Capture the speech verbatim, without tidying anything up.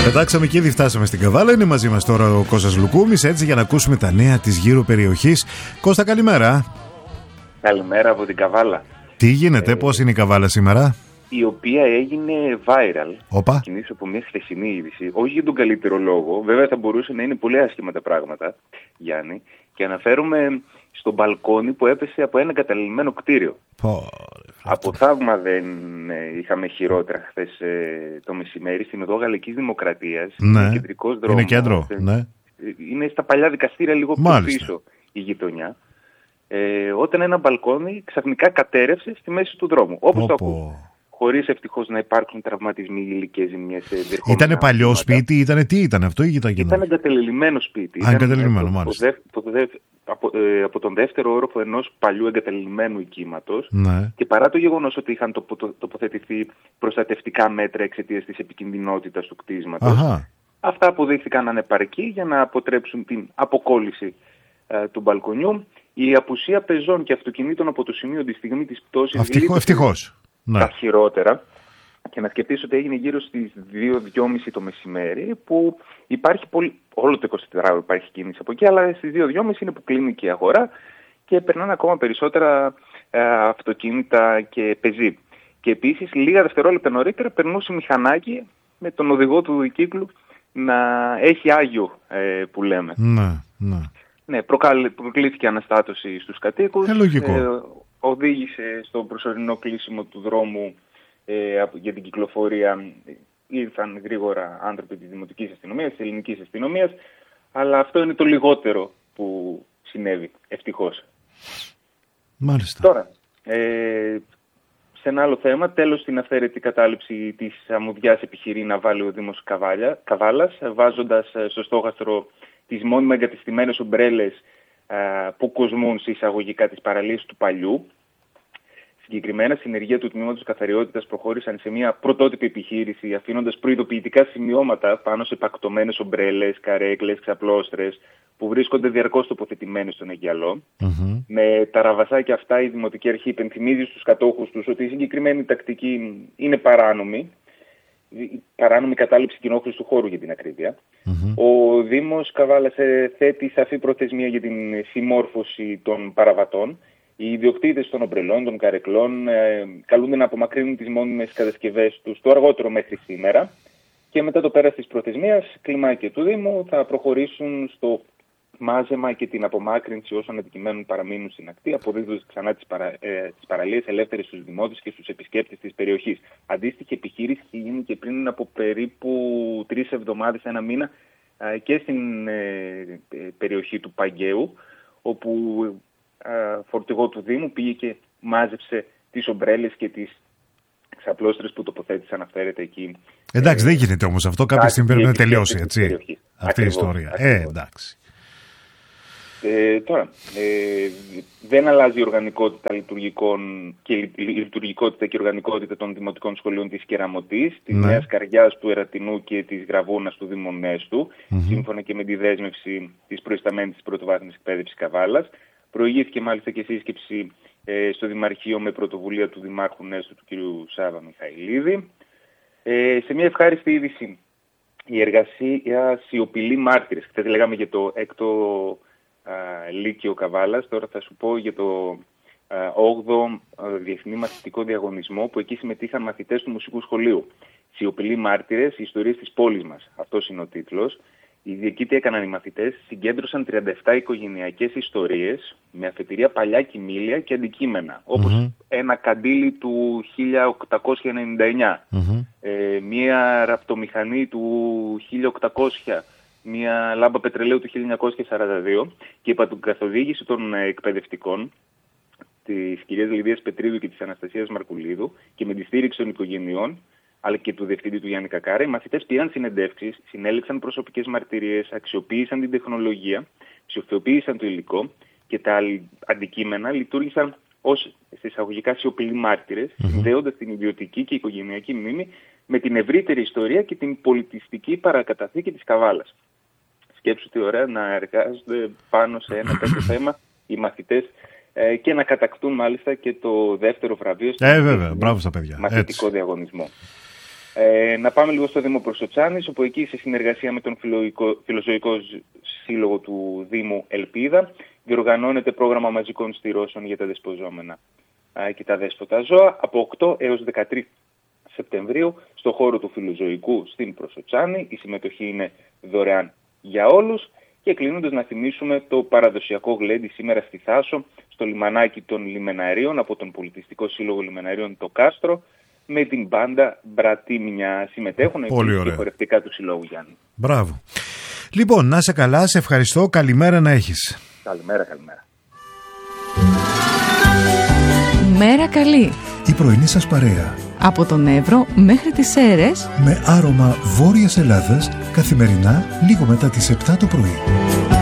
Πετάξαμε και ήδη φτάσαμε στην Καβάλα. Είναι μαζί μας τώρα ο Κώστας Λουκούμης, έτσι για να ακούσουμε τα νέα της γύρω περιοχής. Κώστα, καλημέρα. Καλημέρα από την Καβάλα. Τι γίνεται, ε, πώς είναι η Καβάλα σήμερα? Η οποία έγινε viral. Όπα. Θα ξεκινήσω από μια χθεσινή είδηση. Όχι για τον καλύτερο λόγο. Βέβαια θα μπορούσε να είναι πολύ άσχημα τα πράγματα, Γιάννη. Και αναφέρομαι στο μπαλκόνι που έπεσε από ένα εγκαταλειμμένο κτίριο. Πω, από θαύμα δεν ε, είχαμε χειρότερα χθες ε, το μεσημέρι στην οδό Γαλλικής Δημοκρατίας. Ναι. Είναι κεντρικός δρόμος. Είναι κέντρο. Ε, ναι. Είναι στα παλιά δικαστήρια, λίγο πιο Μάλιστα. πίσω η γειτονιά. Ε, όταν ένα μπαλκόνι ξαφνικά κατέρευσε στη μέση του δρόμου. Όπως το ακούς. Χωρίς ευτυχώς να υπάρξουν τραυματισμοί, ηλικές ζημιές. Ήτανε παλιό σπίτι, ήτανε τι ήταν αυτό ή ήταν Ήταν εγκαταλελειμμένο σπίτι. Α, εγκαταλελειμμένο, μάλιστα. Το, το, το, από, ε, από τον δεύτερο όροφο ενός παλιού εγκαταλελειμμένου οικίματος. Ναι. Και παρά το γεγονός ότι είχαν τοπο, το, τοποθετηθεί προστατευτικά μέτρα εξαιτίας της επικινδυνότητας του κτίσματος, Αχα. αυτά αποδείχθηκαν ανεπαρκή για να αποτρέψουν την αποκόλληση ε, του μπαλκονιού. Η απουσία πεζών και αυτοκινήτων από το σημείο τη στιγμή της πτώσης Ευτυχώς, ευτυχώς. Ναι. Τα χειρότερα. Και να σκεφτείς ότι έγινε γύρω στις δύο και μισή το μεσημέρι, που υπάρχει πολύ, όλο το εικοσιτετράωρο υπάρχει κίνηση από εκεί, αλλά στις δύο και μισή είναι που κλείνει και η αγορά και περνάνε ακόμα περισσότερα ε, αυτοκίνητα και πεζοί. Και επίσης λίγα δευτερόλεπτα νωρίτερα περνούσε μηχανάκι με τον οδηγό του δικύκλου να έχει άγιο, ε, που λέμε. Ναι, ναι. Ναι, προκαλ, προκλήθηκε αναστάτωση στους κατοίκους. Ε, λογικό. Ε, οδήγησε στο προσωρινό κλείσιμο του δρόμου ε, για την κυκλοφορία. Ήρθαν γρήγορα άνθρωποι της Δημοτικής Αστυνομίας, της Ελληνικής Αστυνομίας, αλλά αυτό είναι το λιγότερο που συνέβη, ευτυχώς. Μάλιστα. Τώρα, ε, σε ένα άλλο θέμα, τέλος στην αυθαίρετη κατάληψη της αμμουδιάς επιχειρεί να βάλει ο Δήμος Καβάλια, Καβάλας, βάζοντας στο στόχαστρο τις μόνιμα εγκατεστημένες ομπρέλες που κοσμούν σε εισαγωγικά τις παραλίες του παλιού. Συγκεκριμένα, συνεργεία του Τμήματος Καθαριότητας προχώρησαν σε μια πρωτότυπη επιχείρηση, αφήνοντας προειδοποιητικά σημειώματα πάνω σε πακτωμένες ομπρέλες, καρέκλες, ξαπλώστρες, που βρίσκονται διαρκώς τοποθετημένες στον Αιγιαλό. Mm-hmm. Με τα ραβασάκια αυτά, η Δημοτική Αρχή υπενθυμίζει στους κατόχους τους ότι η συγκεκριμένη τακτική είναι παράνομη. Παράνομη κατάληψη κοινόχρηστου χώρου, για την ακρίβεια. Mm-hmm. Ο Δήμος Καβάλας θέτει σαφή προθεσμία για την συμμόρφωση των παραβατών. Οι ιδιοκτήτες των ομπρελών, των καρεκλών, ε, καλούνται να απομακρύνουν τις μόνιμες κατασκευές τους το αργότερο μέχρι σήμερα. Και μετά το πέρας της προθεσμίας, κλιμάκια του Δήμου θα προχωρήσουν στο μάζεμα και την απομάκρυνση όσων αντικειμένων παραμείνουν στην ακτή, αποδίδοντας ξανά τις, παρα, ε, τις παραλίες ελεύθερες στους δημότες και στους επισκέπτες της περιοχής. Αντίστοιχη επιχείρηση είχε γίνει και πριν από περίπου τρεις εβδομάδες, ένα μήνα, ε, και στην ε, περιοχή του Παγκαίου, όπου ε, φορτηγό του Δήμου πήγε και μάζεψε τις ομπρέλες και τις ξαπλώστρες που τοποθέτησαν, αυθαίρετα εκεί. Εντάξει, ε, δεν γίνεται όμως αυτό. Κάποια στιγμή πρέπει να τελειώσει, έτσι, αυτή ακριβώς, η ιστορία. Ακριβώς. Ε, εντάξει. Ε, τώρα, ε, δεν αλλάζει η οργανικότητα λειτουργικών και η λειτουργικότητα και η οργανικότητα των δημοτικών σχολείων της Κεραμωτής, της ναι. Νέας Καριάς, του Ερατινού και της Γραβούνας του Δήμου Νέστου, mm-hmm. σύμφωνα και με τη δέσμευση της προϊσταμένης της πρωτοβάθμιας εκπαίδευσης Καβάλας. Προηγήθηκε μάλιστα και σύσκεψη ε, στο Δημαρχείο με πρωτοβουλία του Δημάρχου Νέστου, του κ. Σάβα Μιχαηλίδη. Ε, σε μια ευχάριστη είδηση, η εργασία σιωπηλή μάρτυρες. Χθες λέγαμε για το έκτο Uh, Λύκειο Καβάλας, τώρα θα σου πω για το uh, όγδοο uh, Διεθνή Μαθητικό Διαγωνισμό, που εκεί συμμετείχαν μαθητές του Μουσικού Σχολείου. Σιωπηλοί μάρτυρες, οι ιστορίες της πόλης μας. Αυτός είναι ο τίτλος. Οι διοικητές έκαναν οι μαθητές, συγκέντρωσαν τριάντα επτά οικογενειακές ιστορίες με αφετηρία παλιά κοιμήλια και αντικείμενα, όπως mm-hmm. ένα καντήλι του χίλια οκτακόσια ενενήντα εννιά, mm-hmm. ε, μία ραπτομηχανή του χίλια οκτακόσια, μια λάμπα πετρελαίου του χίλια εννιακόσια σαράντα δύο, και υπό την καθοδήγηση των εκπαιδευτικών της κυρίας Λιδίας Πετρίδου και της Αναστασίας Μαρκουλίδου και με τη στήριξη των οικογενειών αλλά και του διευθυντή του Γιάννη Κακάρα, οι μαθητές πήραν συνεντεύξεις, συνέλεξαν προσωπικές μαρτυρίες, αξιοποίησαν την τεχνολογία, ψηφιοποίησαν το υλικό και τα αντικείμενα λειτουργήσαν ως εισαγωγικά σιωπηλοί μάρτυρες, mm-hmm. συνδέοντας την ιδιωτική και οικογενειακή μνήμη με την ευρύτερη ιστορία και την πολιτιστική παρακαταθήκη της Καβάλας. Σκέψου τι ωραία να εργάζονται πάνω σε ένα τέτοιο θέμα οι μαθητές ε, και να κατακτούν μάλιστα και το δεύτερο βραβείο ε, βέβαια, μπράβο στα παιδιά. μαθητικό Έτσι. διαγωνισμό. Ε, να πάμε λίγο στο Δήμο Προσοτσάνης, όπου εκεί σε συνεργασία με τον Φιλοζωικό Σύλλογο του Δήμου Ελπίδα διοργανώνεται πρόγραμμα μαζικών στηρώσεων για τα δεσποζόμενα ε, και τα δέσποτα ζώα από οκτώ έως δεκατρείς Σεπτεμβρίου στο χώρο του Φιλοζωικού στην Προσοτσάνη. Η συμμετοχή είναι δωρεάν για όλους. Και κλείνοντας να θυμίσουμε το παραδοσιακό γλέντι σήμερα στη Θάσο, στο λιμανάκι των Λιμεναρίων, από τον Πολιτιστικό Σύλλογο Λιμεναρίων το Κάστρο, με την μπάντα Μπρατίμια. Συμμετέχουν εκεί και χορευτικά του Συλλόγου, Γιάννη. Μπράβο. Λοιπόν, να είσαι καλά, σε ευχαριστώ. Καλημέρα να έχεις. Καλημέρα, καλημέρα. Μέρα καλή. Η πρωινή σας παρέα. Από τον Εύρο μέχρι τις Σέρρες. Με άρωμα Βόρειας Ελλάδας, καθημερινά λίγο μετά τις επτά το πρωί.